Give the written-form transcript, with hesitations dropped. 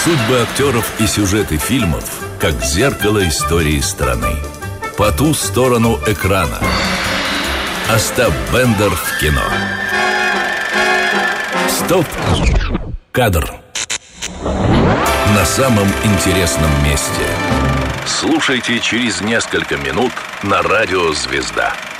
Судьбы актеров и сюжеты фильмов, как зеркало истории страны. По ту сторону экрана. Остап Бендер в кино. Стоп! Кадр. На самом интересном месте. Слушайте через несколько минут на радио «Звезда».